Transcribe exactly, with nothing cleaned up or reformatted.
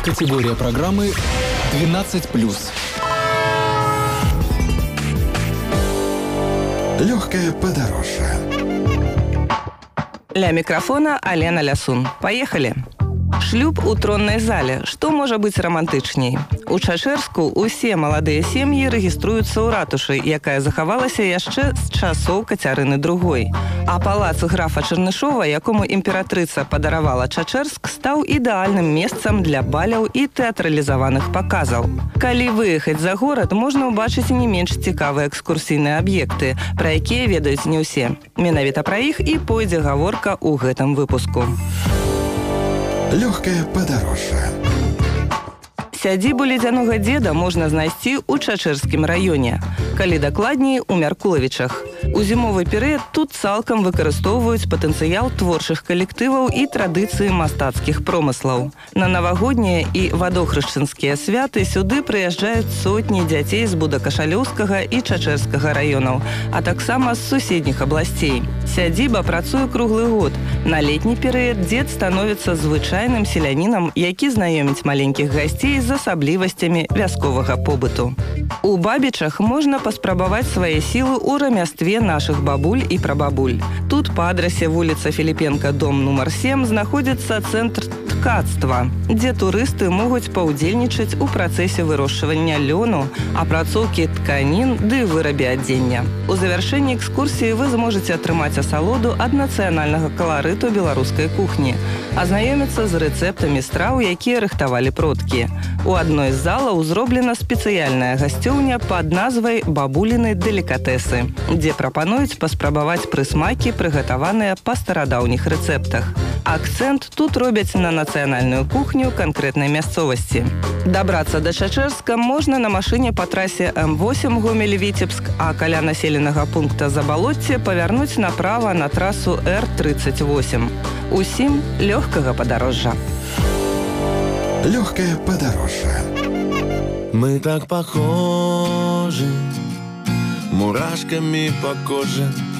Категория программы двенадцать плюс. Легкое подорожье. Ля микрофона Алена Лясун. Поехали! Шлюб у троннай зале. Што можа быць рамантычней? У Чачэрску усе маладыя сем'і рэгіструюцца ў ратушы, якая захавалася яшчэ з часоў Кацярыны другой. А палац графа Чарнышова, якому імператрыца падаравала Чачэрск, стаў ідэальным месцам для баляў і тэатралізаваных паказаў. Калі выехаць за горад, можна ўбачыць не менш цікавыя экскурсійныя аб'екты, пра якія ведаюць не ўсе. Менавіта пра іх і пойдзе гаворка ў гэтым выпуску. Легкое подорожье. Сядзібу ледзянога дзеда можна знайсці ў Чачэрскім раёне. Калі дакладней, у Мяркулавічах. У зімовы перыяд тут цалкам выкарыстоўваюць патэнцыял творчых калектываў і традыцыі мастацкіх промыслаў. На навагоднія і вадохрышчынскія святы сюды прыязджаюць сотні дзяцей з Будакашалёўскага і Чачэрскага раёнаў, а таксама з суседніх абласцей. Сядзіба працуе круглы год. На летні перыяд дзед становіцца звычайным селянінам, які знаёміць маленькіх гасцей з асаблівасцямі вясковага побыту. У Бабічах можна паспрабаваць свае сілы ў рамястве нашых бабуль і прабабуль. Тут па адрасе вуліца Філіпенка, дом нумар сем, знаходзіцца цэнтр ткацтва, дзе турысты могуць паўдзельнічаць у працэсе вырошчвання лёну, апрацоўкі тканін ды вырабе адзення. У завяршэнні экскурсіі вы зможаце атрымаць асалоду ад нацыянальнага каларыту беларускай кухні, азнаёміцца з рэцэптамі страў, якія рыхтавалі продкі. У адной з залаў зроблена спецыяльная гасцёўня пад назвай «Бабуліны делікатэсы», дзе прапануюць паспрабаваць прысмакі, прыгатаваныя па старадаўніх рэцэптах. Акцэнт тут робяць на нацыянальную кухню канкрэтнай мясцовасці. Дабрацца да Чачэрска можна на машыне па трасе эм восем Гомель-Віцебск, а каля населенага пункта Забалоцце павярнуць направа на трасу эр тридцать восемь. Усім лёгкага падарожжа. Легкое подорожье. Мы так похожи, мурашками по коже.